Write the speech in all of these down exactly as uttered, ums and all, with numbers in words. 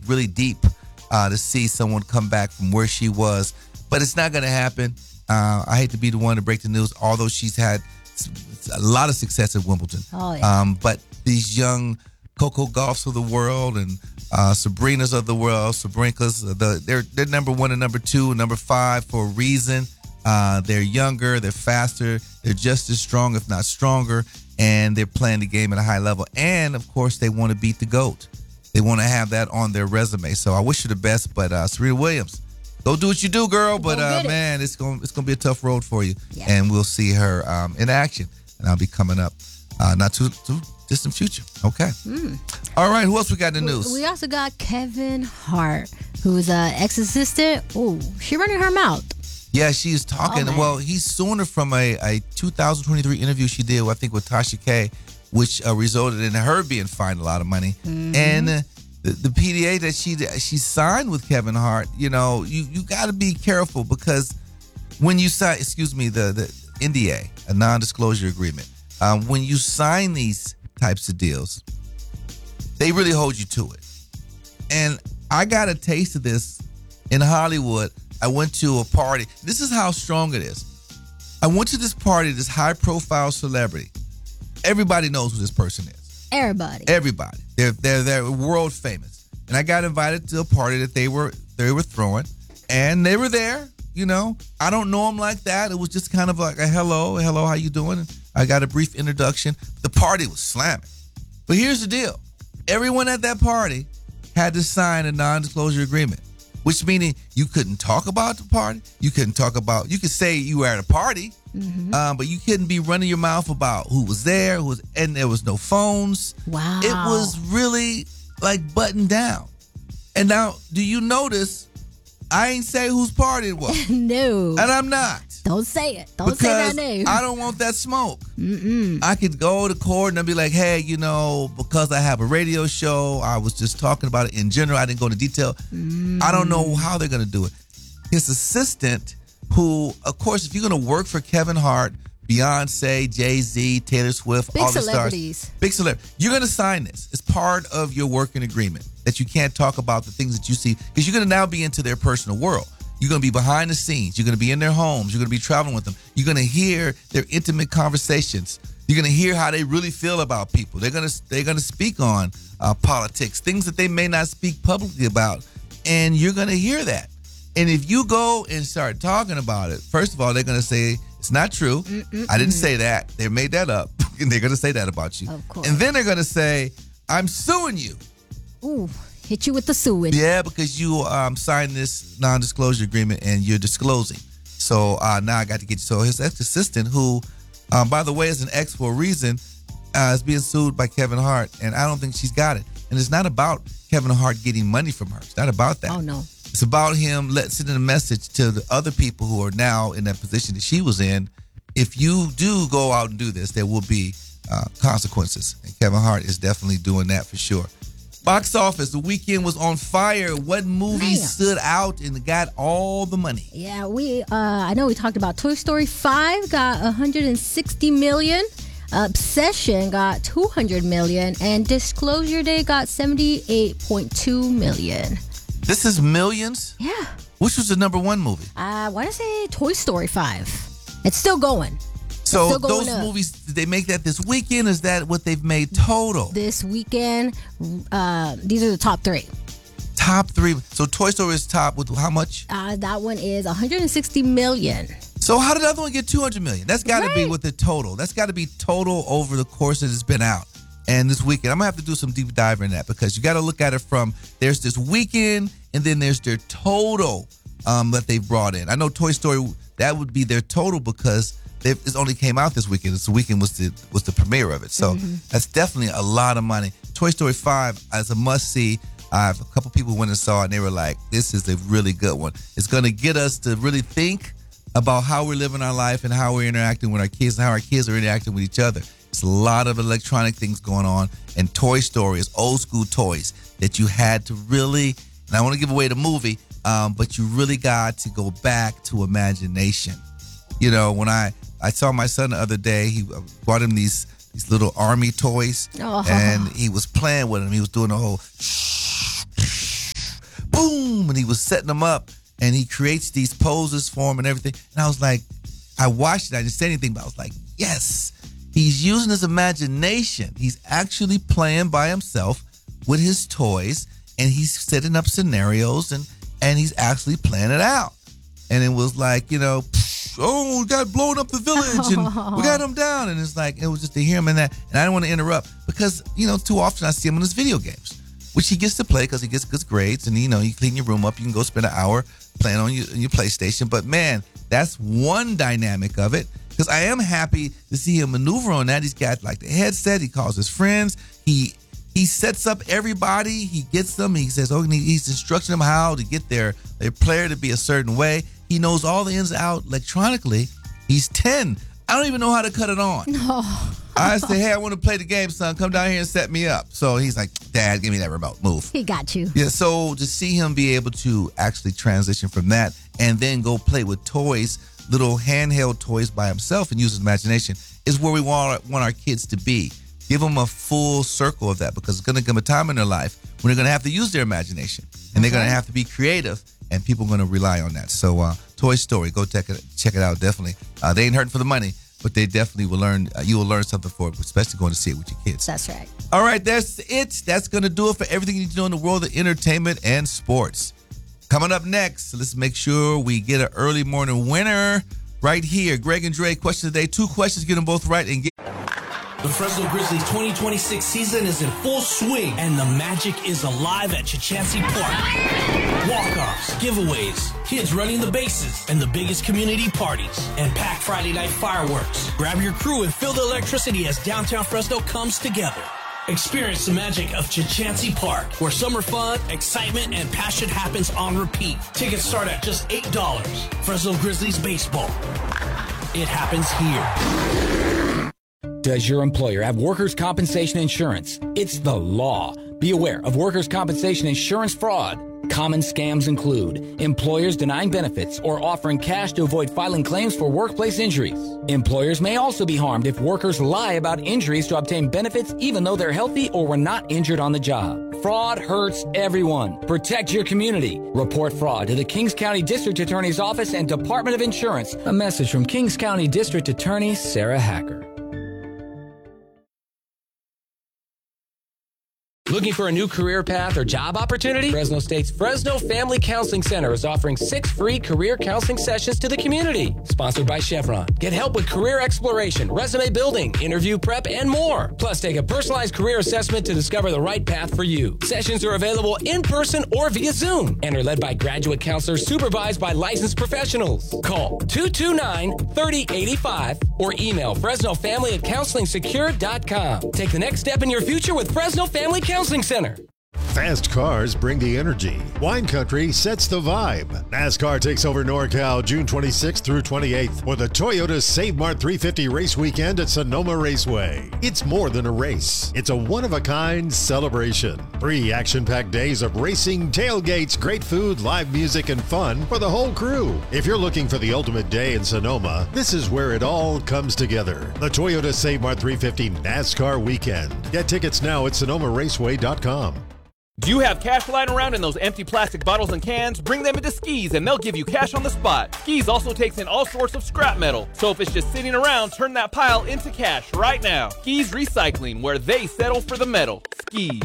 really deep uh, to see someone come back from where she was. But it's not going to happen. Uh, I hate to be the one to break the news, although she's had a lot of success at Wimbledon. Oh, yeah. Um, but these young Coco Gauffs of the world and uh, Sabrinas of the world, Sabrincas, the, they're they're number one and number two and number five for a reason. Uh, they're younger, they're faster, they're just as strong, if not stronger, and they're playing the game at a high level. And, of course, they want to beat the GOAT. They want to have that on their resume. So I wish you the best, but uh, Serena Williams, go do what you do, girl. But, uh, it. man, it's going it's gonna be a tough road for you. Yeah. And we'll see her um, in action. And I'll be coming up uh, not too, too distant future. Okay. Mm. All right, who else we got in the news? We also got Kevin Hart, who's an ex-assistant. Oh, she running her mouth. Yeah, she's talking. Oh, well, he's suing her from a, a two thousand twenty-three interview she did, I think, with Tasha K, which uh, resulted in her being fined a lot of money. Mm-hmm. And uh, the, the P D A that she she signed with Kevin Hart, you know, you, you got to be careful because when you sign, excuse me, the, the N D A, a non-disclosure agreement, um, when you sign these types of deals, they really hold you to it. And I got a taste of this in Hollywood. I went to a party. This is how strong it is. I went to this party, this high-profile celebrity. Everybody knows who this person is. Everybody. Everybody. They're they're they're world famous. And I got invited to a party that they were they were throwing, and they were there. You know, I don't know them like that. It was just kind of like a hello, hello, how you doing? And I got a brief introduction. The party was slamming. But here's the deal: everyone at that party had to sign a non-disclosure agreement. Which meaning you couldn't talk about the party. You couldn't talk about, you could say you were at a party, mm-hmm. um, but you couldn't be running your mouth about who was there, who was, and there was no phones. Wow. It was really like buttoned down. And now, do you notice I ain't say whose party it was? No. And I'm not. Don't say it. Don't because say that name. I don't want that smoke. Mm-mm. I could go to court and I'd be like, hey, you know, because I have a radio show, I was just talking about it in general. I didn't go into detail. Mm. I don't know how they're going to do it. His assistant, who, of course, if you're going to work for Kevin Hart, Beyonce, Jay-Z, Taylor Swift, big all the celebrities. stars. Big celebrities. You're going to sign this. It's part of your working agreement that you can't talk about the things that you see because you're going to now be into their personal world. You're going to be behind the scenes. You're going to be in their homes. You're going to be traveling with them. You're going to hear their intimate conversations. You're going to hear how they really feel about people. They're going to they're going to speak on uh, politics, things that they may not speak publicly about, and you're going to hear that. And if you go and start talking about it, first of all, they're going to say it's not true. Mm-mm-mm. I didn't say that. They made that up, and they're going to say that about you. Of course. And then they're going to say, "I'm suing you." Ooh. Hit you with the suing. Yeah, because you um, signed this non-disclosure agreement and you're disclosing. So uh, now I got to get you. So his ex-assistant, who, um, by the way, is an ex for a reason, uh, is being sued by Kevin Hart. And I don't think she's got it. And it's not about Kevin Hart getting money from her. It's not about that. Oh, no. It's about him let, sending a message to the other people who are now in that position that she was in. If you do go out and do this, there will be uh, consequences. And Kevin Hart is definitely doing that for sure. Box office, the weekend was on fire. What movie Man. stood out and got all the money? Yeah, we. Uh, I know we talked about Toy Story five got one hundred sixty million. Obsession got two hundred million, and Disclosure Day got seventy-eight point two million. This is millions? Yeah. Which was the number one movie? I want to say Toy Story five. It's still going. So those up. movies, did they make that this weekend? Is that what they've made total? This weekend, uh, these are the top three. Top three. So Toy Story is top with how much? Uh, that one is one hundred sixty million. So how did the other one get two hundred million? That's got to right. be with the total. That's got to be total over the course that it's been out. And this weekend, I'm going to have to do some deep dive in that because you got to look at it from there's this weekend and then there's their total um, that they've brought in. I know Toy Story, that would be their total because it only came out this weekend. This weekend was the was the premiere of it. So mm-hmm. that's definitely a lot of money. Toy Story five as a must-see. I have a couple people went and saw it, and they were like, this is a really good one. It's going to get us to really think about how we're living our life and how we're interacting with our kids and how our kids are interacting with each other. It's a lot of electronic things going on, and Toy Story is old school toys that you had to really, and I want to give away the movie, um, but you really got to go back to imagination. You know, when I, I saw my son the other day, he brought him these these little army toys, oh. and he was playing with them. He was doing the whole, and he was setting them up, and he creates these poses for him and everything. And I was like, I watched it. I didn't say anything, but I was like, yes, he's using his imagination. He's actually playing by himself with his toys, and he's setting up scenarios, and, and he's actually playing it out. And it was like, you know, oh, we got blown up the village, and we got him down. And it's like, it was just to hear him in that. And I didn't want to interrupt because, you know, too often I see him in his video games, which he gets to play because he gets good grades. And, you know, you clean your room up, you can go spend an hour playing on your, your PlayStation. But, man, that's one dynamic of it, because I am happy to see him maneuver on that. He's got, like, the headset. He calls his friends. He he sets up everybody. He gets them. He says, oh, he's instructing them how to get their, their player to be a certain way. He knows all the ins and outs electronically. He's ten. I don't even know how to cut it on. No. I said, hey, I want to play the game, son. Come down here and set me up. So he's like, Dad, give me that remote. Move. He got you. Yeah, so to see him be able to actually transition from that and then go play with toys, little handheld toys by himself and use his imagination is where we want, want our kids to be. Give them a full circle of that, because it's going to come a time in their life when they're going to have to use their imagination, and they're going to have to be creative, and people are going to rely on that. So uh, Toy Story, go check it, check it out, definitely. Uh, they ain't hurting for the money, but they definitely will learn. Uh, you will learn something for it, especially going to see it with your kids. That's right. All right, that's it. That's going to do it for everything you need to know in the world of entertainment and sports. Coming up next, let's make sure we get an early morning winner right here. Greg and Dre, question of the day. Two questions, get them both right and get... The Fresno Grizzlies twenty twenty-six season is in full swing, and the magic is alive at Chachansee Park. Walk-offs, giveaways, kids running the bases, and the biggest community parties, and packed Friday night fireworks. Grab your crew and feel the electricity as downtown Fresno comes together. Experience the magic of Chachansee Park, where summer fun, excitement, and passion happens on repeat. Tickets start at just eight dollars. Fresno Grizzlies baseball. It happens here. Does your employer have workers' compensation insurance? It's the law. Be aware of workers' compensation insurance fraud. Common scams include employers denying benefits or offering cash to avoid filing claims for workplace injuries. Employers may also be harmed if workers lie about injuries to obtain benefits even though they're healthy or were not injured on the job. Fraud hurts everyone. Protect your community. Report fraud to the Kings County District Attorney's Office and Department of Insurance. A message from Kings County District Attorney Sarah Hacker. Looking for a new career path or job opportunity? Fresno State's Fresno Family Counseling Center is offering six free career counseling sessions to the community. Sponsored by Chevron. Get help with career exploration, resume building, interview prep, and more. Plus, take a personalized career assessment to discover the right path for you. Sessions are available in person or via Zoom and are led by graduate counselors supervised by licensed professionals. Call two two nine, three oh eight five or email Fresno Family at counseling secure dot com. Take the next step in your future with Fresno Family Counseling Center. Fast cars bring the energy. Wine Country sets the vibe. NASCAR takes over NorCal June twenty-sixth through twenty-eighth for the Toyota Save Mart three fifty race weekend at Sonoma Raceway. It's more than a race. It's a one-of-a-kind celebration. Three action-packed days of racing, tailgates, great food, live music, and fun for the whole crew. If you're looking for the ultimate day in Sonoma, this is where it all comes together. The Toyota Save Mart three fifty NASCAR weekend. Get tickets now at sonoma raceway dot com. Do you have cash lying around in those empty plastic bottles and cans? Bring them into Skis and they'll give you cash on the spot. Skis also takes in all sorts of scrap metal. So if it's just sitting around, turn that pile into cash right now. Skis Recycling, where they settle for the metal. Skis.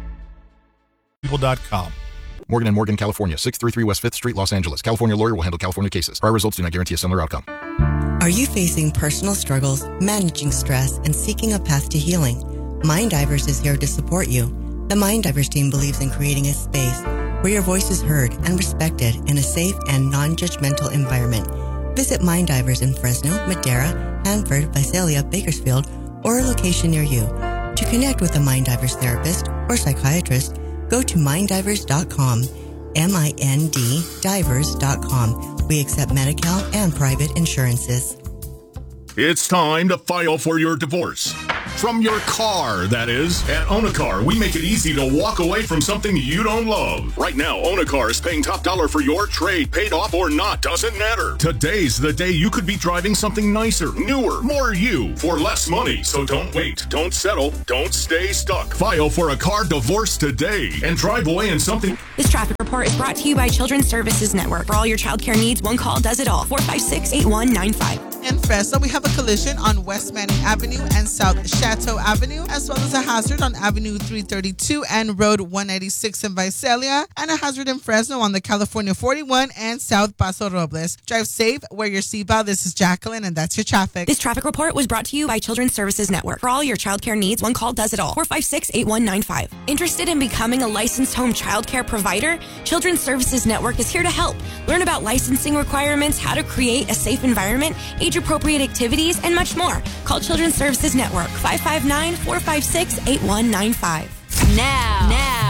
People dot com. Morgan and Morgan, California, six thirty-three West fifth Street, Los Angeles. California lawyer will handle California cases. Prior results do not guarantee a similar outcome. Are you facing personal struggles, managing stress, and seeking a path to healing? Mind Divers is here to support you. The Mind Divers team believes in creating a space where your voice is heard and respected in a safe and non-judgmental environment. Visit Mind Divers in Fresno, Madera, Hanford, Visalia, Bakersfield, or a location near you. To connect with a Mind Divers therapist or psychiatrist, go to mind divers dot com, M I N D divers dot com. We accept Medi-Cal and private insurances. It's time to file for your divorce. From your car, that is. At Own a Car, we make it easy to walk away from something you don't love. Right now, Own a Car is paying top dollar for your trade, paid off or not, doesn't matter. Today's the day you could be driving something nicer, newer, more you, for less money. So don't wait, don't settle, don't stay stuck. File for a car divorce today and drive away in something. This traffic report is brought to you by Children's Services Network. For all your childcare needs, one call does it all. four five six, eight one nine five. In Fresno, we have a collision on West Manning Avenue and South Chateau Avenue, as well as a hazard on Avenue three thirty-two and Road one ninety-six in Visalia, and a hazard in Fresno on the California forty-one and South Paso Robles. Drive safe, wear your seatbelt. This is Jacqueline, and that's your traffic. This traffic report was brought to you by Children's Services Network. For all your childcare needs, one call does it all. four five six, eight one nine five. Interested in becoming a licensed home childcare provider? Children's Services Network is here to help. Learn about licensing requirements, how to create a safe environment, age-appropriate activities, and much more. Call Children's Services Network, five five nine, four five six, eight one nine five. Now, now.